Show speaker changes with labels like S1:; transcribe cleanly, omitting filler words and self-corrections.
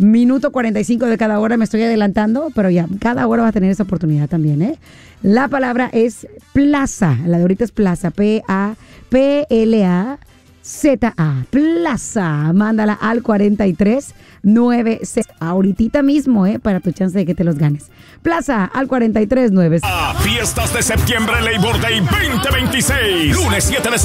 S1: minuto 45 de cada hora, me estoy adelantando, pero ya, cada hora vas a tener esa oportunidad también, ¿eh? La palabra es plaza, la de ahorita es plaza, P-A-P-L-A. Z-A, Plaza, mándala al 4396, ahorita mismo, para tu chance de que te los ganes. Plaza al 4396.
S2: Fiestas de septiembre Labor Day 2026, lunes 7 de